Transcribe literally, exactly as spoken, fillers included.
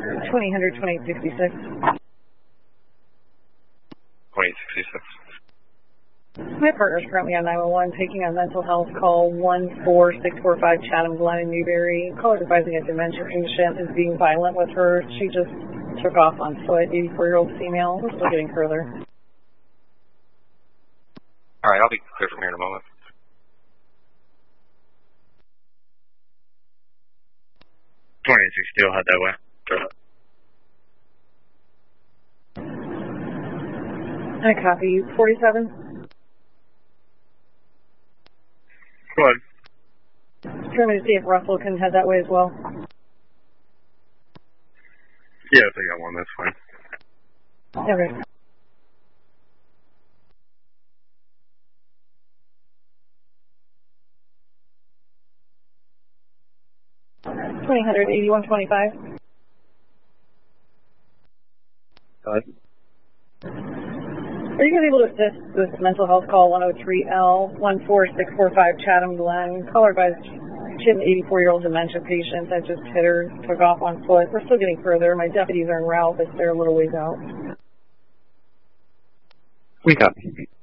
twenty hundred, twenty-eight sixty-six. twenty-eight sixty-six. My partner is currently on nine one one taking a mental health call one four six four five Chatham Glen in Newberry. Caller advising a dementia patient is being violent with her. She just took off on foot, eighty-four-year-old female. We're still getting further. All right, I'll be clear from here in a moment. twenty-eight sixty, I'll head that way. I copy. forty-seven? Go ahead. Trying to see if Russell can head that way as well. Yeah, if they got one, that's fine. Okay. twenty hundred, eighty-one twenty-five. Go ahead. Are you going to be able to assist with mental health call one oh three L one four six four five Chatham Glen? Caller advised she had an eighty-four-year-old dementia patient that just hit her, took off on foot. We're still getting further. My deputies are en route, but they're a little ways out. We copy.